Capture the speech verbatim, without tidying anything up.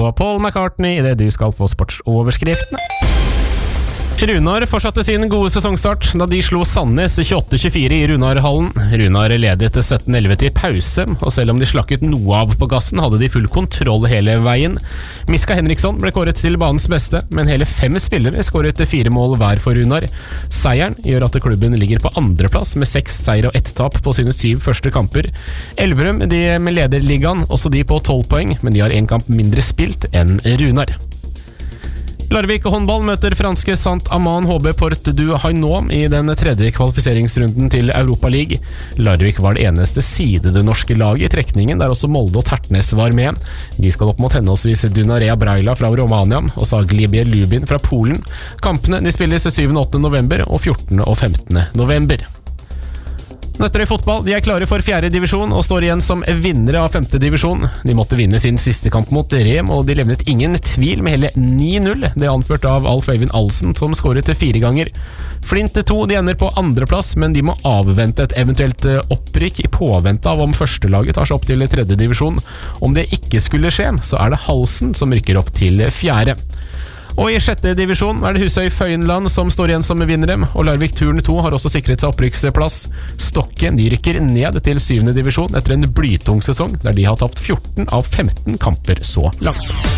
Paul McCartney i det du skal få sportsoverskriftene. Runar fortsatte sin gode sesongstart da de slo Sandnes tjueåtte tjuefire i Runarhallen. Runar ledet sytten elleve til pause, og selv om de slakket noe av på gassen, hadde de full kontroll hele veien. Miska Henriksson ble kåret til banens beste, men hele fem spillere skåret fire mål hver for Runar. Seieren gjør at klubben ligger på andreplass med seks seier og ett tap på sine syv første kamper. Elverum de med lederligaen, også de på tolv poeng, men de har en kamp mindre spilt enn Runar. Larvik håndball møter franske Saint-Amand H B Port du Hainaut i den tredje kvalifiseringsrunden til Europa League. Larvik var det eneste sidede norske laget i trekningen, der også Molde og Tertnes var med. De skal opp mot henholdsvis Dunarea Braila fra Romania og Zaglebie Lubin fra Polen. Kampene de spilles syvende og åttende november og fjortende og femtende november. Nøtterøy fotball de er klare for fjerde divisjon og står igjen som vinnere av femte divisjon. De måtte vinne sin siste kamp mot Rem, og de levnet ingen tvil med hele ni null. Det er anført av Alf Øyvind Alsen, som skåret fire ganger. Flint to de ender på andreplass, men de må avvente et eventuelt opprykk i påvente av om førstelaget tar seg opp til tredje divisjon. Om det ikke skulle skje, så er det Halsen som rykker opp til fjerde. Og i sjette divisjon er det Husøy Føyenland som står igjen som vinnere, og Larvik Turn to har også sikret seg opprykksplass. Stokken de rykker ned til syvende divisjon etter en blytung sesong, der de har tapt fjorten av femten kamper så langt.